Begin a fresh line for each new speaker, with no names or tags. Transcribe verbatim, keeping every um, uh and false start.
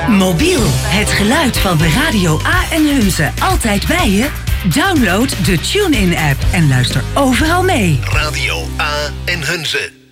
Mobiel, het geluid van de Radio A en Hunze altijd bij je? Download de TuneIn-app en luister overal mee.
Radio A en Hunze.